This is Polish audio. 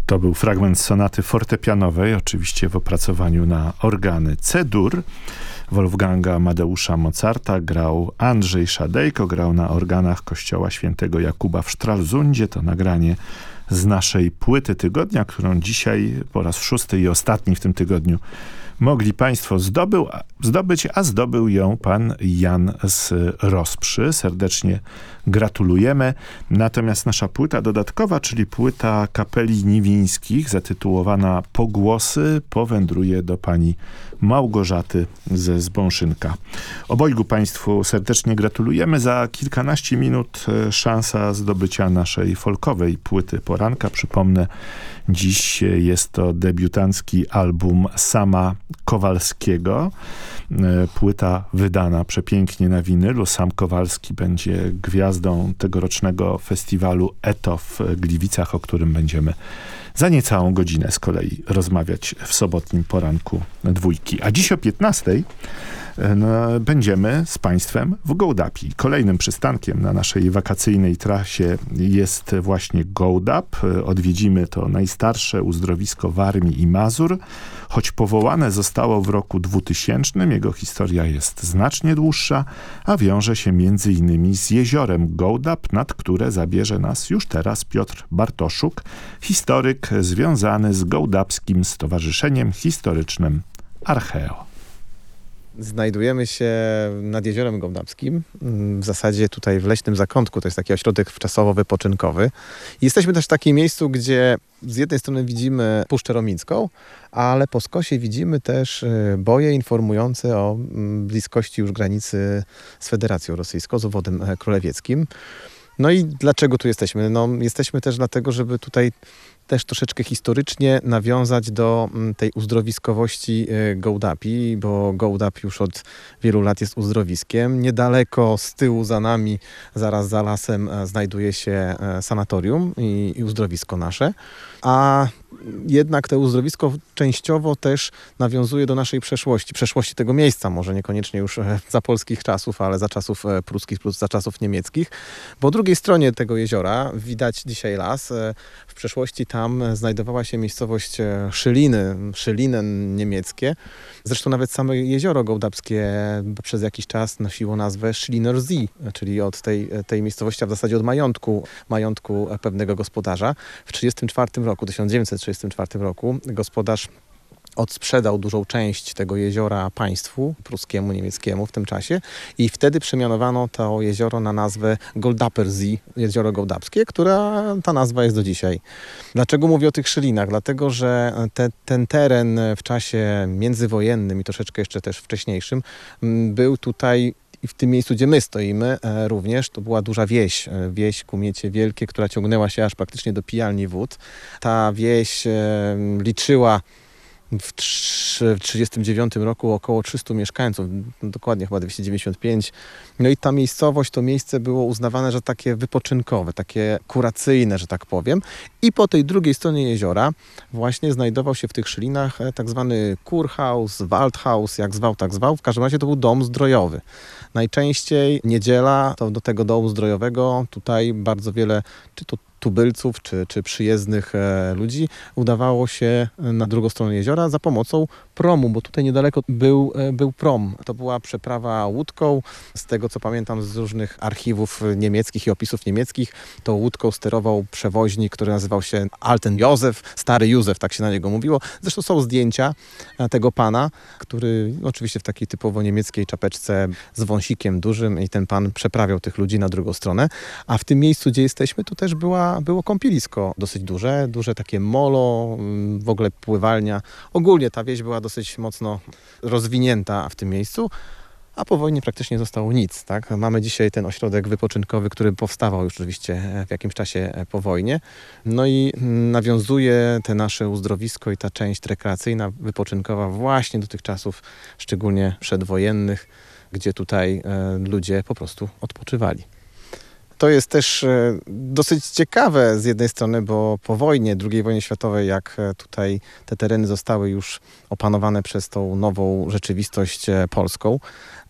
To był fragment sonaty fortepianowej, oczywiście w opracowaniu na organy C-dur. Wolfganga Amadeusza Mozarta grał Andrzej Szadejko, grał na organach kościoła świętego Jakuba w Stralsundzie. To nagranie z naszej płyty tygodnia, którą dzisiaj po raz 6. i ostatni w tym tygodniu mogli Państwo zdobyć, a zdobył ją pan Jan z Rosprzy. Serdecznie gratulujemy. Natomiast nasza płyta dodatkowa, czyli płyta Kapeli Niwińskich, zatytułowana Pogłosy, powędruje do pani Małgorzaty ze Zbąszynka. Obojgu Państwu serdecznie gratulujemy. Za kilkanaście minut szansa zdobycia naszej folkowej płyty poranka. Przypomnę, dziś jest to debiutancki album Sama Kowalskiego. Płyta wydana przepięknie na winylu. Sam Kowalski będzie gwiazdą tegorocznego festiwalu ETO w Gliwicach, o którym będziemy za niecałą godzinę z kolei rozmawiać w sobotnim poranku Dwójki. A dziś o 15:00 będziemy z Państwem w Gołdapi. Kolejnym przystankiem na naszej wakacyjnej trasie jest właśnie Gołdap. Odwiedzimy to najstarsze uzdrowisko Warmii i Mazur. Choć powołane zostało w roku 2000, jego historia jest znacznie dłuższa, a wiąże się m.in. z jeziorem Gołdap, nad które zabierze nas już teraz Piotr Bartoszuk, historyk związany z Gołdapskim Stowarzyszeniem Historycznym Archeo. Znajdujemy się nad Jeziorem Gołdapskim, w zasadzie tutaj w Leśnym Zakątku, to jest taki ośrodek wczasowo-wypoczynkowy. Jesteśmy też w takim miejscu, gdzie z jednej strony widzimy Puszczę Romińską, ale po skosie widzimy też boje informujące o bliskości już granicy z Federacją Rosyjską, z obwodem królewieckim. No i dlaczego tu jesteśmy? No, jesteśmy też dlatego, żeby tutaj też troszeczkę historycznie nawiązać do tej uzdrowiskowości Gołdapi, bo Gołdap już od wielu lat jest uzdrowiskiem. Niedaleko z tyłu za nami, zaraz za lasem, znajduje się sanatorium i uzdrowisko nasze. A jednak to uzdrowisko częściowo też nawiązuje do naszej przeszłości tego miejsca, może niekoniecznie już za polskich czasów, ale za czasów pruskich, plus za czasów niemieckich. Po drugiej stronie tego jeziora widać dzisiaj las. W przeszłości tam znajdowała się miejscowość Szylinen niemieckie. Zresztą nawet same jezioro gołdapskie przez jakiś czas nosiło nazwę Schiliner See, czyli od tej miejscowości, a w zasadzie od majątku pewnego gospodarza. W 1934 roku gospodarz odsprzedał dużą część tego jeziora państwu pruskiemu, niemieckiemu w tym czasie i wtedy przemianowano to jezioro na nazwę Goldaper See, jezioro gołdapskie, ta nazwa jest do dzisiaj. Dlaczego mówię o tych szylinach? Dlatego, że ten teren w czasie międzywojennym i troszeczkę jeszcze też wcześniejszym był tutaj i w tym miejscu, gdzie my stoimy również, to była duża wieś Kumiecie Wielkie, która ciągnęła się aż praktycznie do pijalni wód. Ta wieś liczyła w 1939 roku około 300 mieszkańców, dokładnie chyba 295. No i ta miejscowość, to miejsce było uznawane, że takie wypoczynkowe, takie kuracyjne, że tak powiem. I po tej drugiej stronie jeziora właśnie znajdował się w tych szylinach tak zwany Kurhaus, Waldhaus, jak zwał, tak zwał. W każdym razie to był dom zdrojowy. Najczęściej niedziela to do tego domu zdrojowego tutaj bardzo wiele, czy to tubylców, czy przyjezdnych ludzi udawało się na drugą stronę jeziora za pomocą promu, bo tutaj niedaleko był prom. To była przeprawa łódką. Z tego, co pamiętam z różnych archiwów niemieckich i opisów niemieckich, to łódką sterował przewoźnik, który nazywał się Alten Józef, Stary Józef, tak się na niego mówiło. Zresztą są zdjęcia tego pana, który oczywiście w takiej typowo niemieckiej czapeczce z wąsikiem dużym i ten pan przeprawiał tych ludzi na drugą stronę. A w tym miejscu, gdzie jesteśmy, to też było kąpielisko dosyć duże takie molo, w ogóle pływalnia. Ogólnie ta wieś była dosyć mocno rozwinięta w tym miejscu, a po wojnie praktycznie zostało nic. Tak? Mamy dzisiaj ten ośrodek wypoczynkowy, który powstawał już oczywiście w jakimś czasie po wojnie. No i nawiązuje te nasze uzdrowisko i ta część rekreacyjna, wypoczynkowa właśnie do tych czasów, szczególnie przedwojennych, gdzie tutaj ludzie po prostu odpoczywali. To jest też dosyć ciekawe z jednej strony, bo po wojnie, II wojnie światowej, jak tutaj te tereny zostały już opanowane przez tą nową rzeczywistość polską,